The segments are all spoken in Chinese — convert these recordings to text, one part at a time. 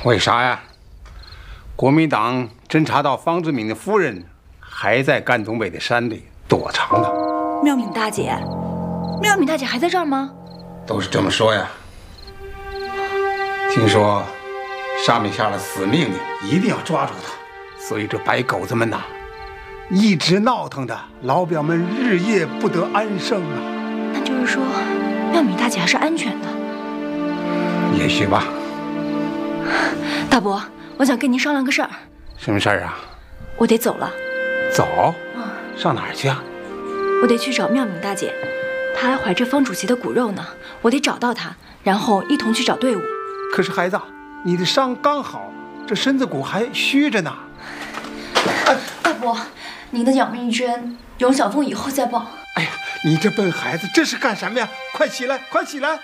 为啥呀？国民党侦查到方志敏的夫人还在赣总北的山里躲藏呢。 妙敏大姐，妙敏大姐还在这儿吗？ 都是这么说呀。听说上面下了死命令，一定要抓住他，所以这白狗子们呐，一直闹腾的，老表们日夜不得安生啊。 那就是说，妙敏大姐还是安全的。 也许吧。 大伯，我想跟您商量个事儿。 什么事儿啊？ 我得走了。 走？上哪儿去啊？ 我得去找妙敏大姐，她还怀着方主席的骨肉呢。我得找到她，然后一同去找队伍。 可是孩子，你的伤刚好，这身子骨还虚着呢。 大伯，您的养命之恩，容小凤以后再报。 哎呀，你这笨孩子，这是干什么呀？快起来，快起来！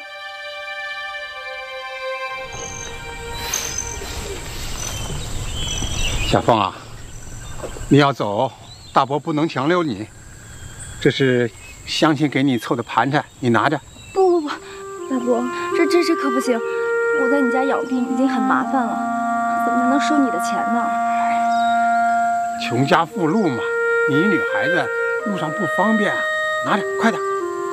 小凤啊，你要走，大伯不能强留你。这是乡亲给你凑的盘缠，你拿着。 不，大伯，这可不行。我在你家养病已经很麻烦了，怎么才能收你的钱呢？ 穷家富路嘛，你一女孩子路上不方便啊，拿着，快点。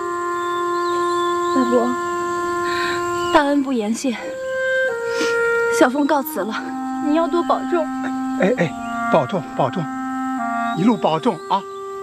大伯，大恩不言谢，小凤告辞了，您要多保重。 哎，保重保重，一路保重啊。